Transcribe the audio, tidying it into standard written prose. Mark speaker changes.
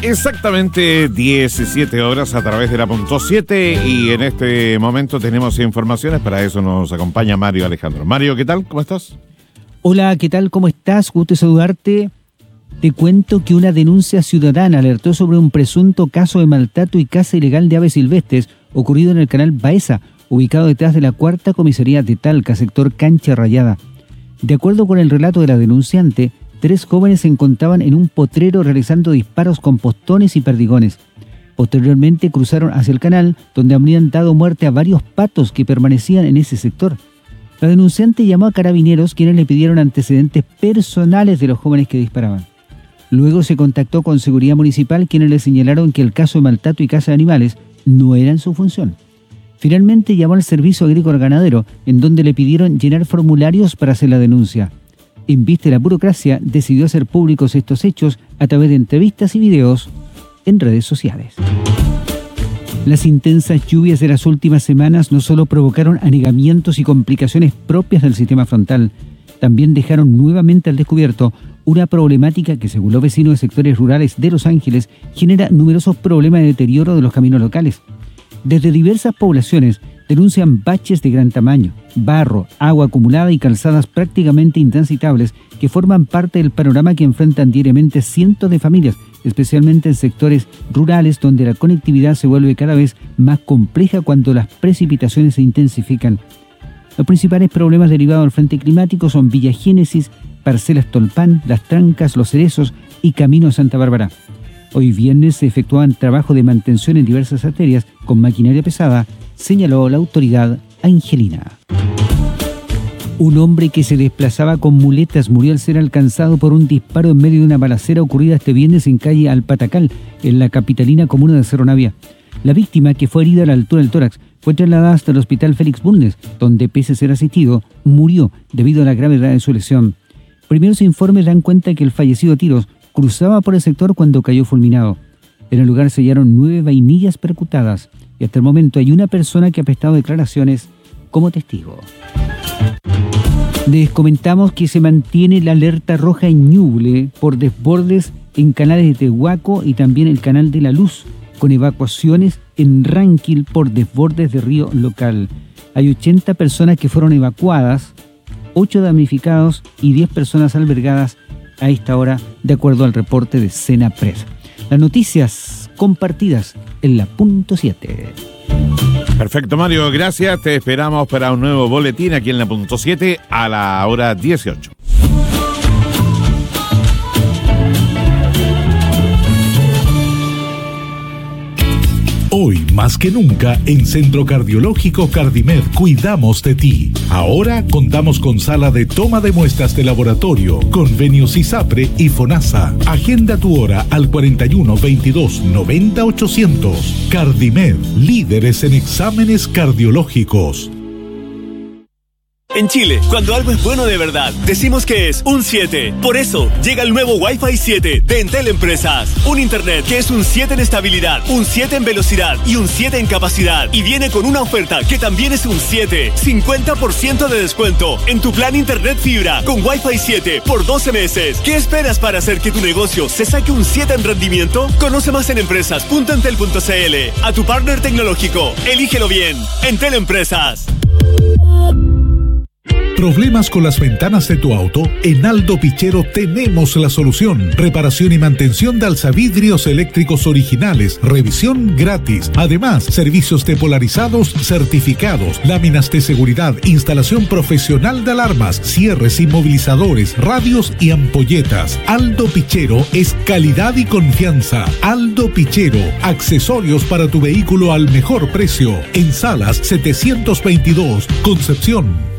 Speaker 1: Exactamente 17 horas a través de la .7 y en este momento tenemos informaciones, para eso nos acompaña Mario Alejandro. Mario, ¿qué tal? ¿Cómo estás?
Speaker 2: Hola, ¿qué tal? ¿Cómo estás? Gusto saludarte. Te cuento que una denuncia ciudadana alertó sobre un presunto caso de maltrato y caza ilegal de aves silvestres ocurrido en el canal Baeza, ubicado detrás de la 4ª comisaría de Talca, sector Cancha Rayada. De acuerdo con el relato de la denunciante, 3 jóvenes se encontraban en un potrero realizando disparos con postones y perdigones. Posteriormente cruzaron hacia el canal, donde habrían dado muerte a varios patos que permanecían en ese sector. La denunciante llamó a carabineros, quienes le pidieron antecedentes personales de los jóvenes que disparaban. Luego se contactó con Seguridad Municipal, quienes le señalaron que el caso de maltrato y caza de animales no era en su función. Finalmente llamó al Servicio Agrícola Ganadero, en donde le pidieron llenar formularios para hacer la denuncia. En vista de la burocracia, decidió hacer públicos estos hechos a través de entrevistas y videos en redes sociales. Las intensas lluvias de las últimas semanas no solo provocaron anegamientos y complicaciones propias del sistema frontal, también dejaron nuevamente al descubierto una problemática que, según los vecinos de sectores rurales de Los Ángeles, genera numerosos problemas de deterioro de los caminos locales. Desde diversas poblaciones denuncian baches de gran tamaño, barro, agua acumulada y calzadas prácticamente intransitables que forman parte del panorama que enfrentan diariamente cientos de familias, especialmente en sectores rurales donde la conectividad se vuelve cada vez más compleja cuando las precipitaciones se intensifican. Los principales problemas derivados del frente climático son Villa Génesis, Parcelas Tolpan, Las Trancas, Los Cerezos y Camino Santa Bárbara. Hoy viernes se efectuaban trabajos de mantención en diversas arterias con maquinaria pesada, señaló la autoridad angelina. Un hombre que se desplazaba con muletas murió al ser alcanzado por un disparo en medio de una balacera ocurrida este viernes en calle Alpatacal, en la capitalina comuna de Cerro Navia. La víctima, que fue herida a la altura del tórax, fue trasladada hasta el hospital Félix Bulnes, donde, pese a ser asistido, murió debido a la gravedad de su lesión. Primeros informes dan cuenta que el fallecido a tiros cruzaba por el sector cuando cayó fulminado. En el lugar se hallaron 9 vainillas percutadas y hasta el momento hay una persona que ha prestado declaraciones como testigo. Les comentamos que se mantiene la alerta roja en Ñuble por desbordes en canales de Tehuaco y también el canal de la Luz, con evacuaciones en Ranquil por desbordes de río local. Hay 80 personas que fueron evacuadas, 8 damnificados y 10 personas albergadas a esta hora, de acuerdo al reporte de Senapred. Las noticias compartidas en la .7.
Speaker 1: Perfecto, Mario, gracias. Te esperamos para un nuevo boletín aquí en la .7 a la hora 18.
Speaker 3: Hoy, más que nunca, en Centro Cardiológico Cardimed cuidamos de ti. Ahora contamos con sala de toma de muestras de laboratorio, convenios ISAPRE y FONASA. Agenda tu hora al 41 22 90 800. Cardimed, líderes en exámenes cardiológicos.
Speaker 4: En Chile, cuando algo es bueno de verdad, decimos que es un 7. Por eso, llega el nuevo Wi-Fi 7 de Entel Empresas. Un internet que es un 7 en estabilidad, un 7 en velocidad y un 7 en capacidad. Y viene con una oferta que también es un 7. 50% de descuento en tu plan internet fibra con Wi-Fi 7 por 12 meses. ¿Qué esperas para hacer que tu negocio se saque un 7 en rendimiento? Conoce más en empresas.entel.cl. A tu partner tecnológico, elígelo bien. Entel Empresas.
Speaker 3: ¿Problemas con las ventanas de tu auto? En Aldo Pichero tenemos la solución. Reparación y mantención de alzavidrios eléctricos originales. Revisión gratis. Además, servicios de polarizados certificados. Láminas de seguridad. Instalación profesional de alarmas. Cierres, inmovilizadores, radios y ampolletas. Aldo Pichero es calidad y confianza. Aldo Pichero. Accesorios para tu vehículo al mejor precio. En Salas 722, Concepción.